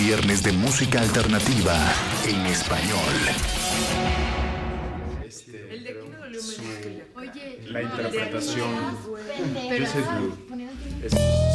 viernes de música alternativa en español. El de aquí me dolió menos que el de acá. La interpretación. Pero,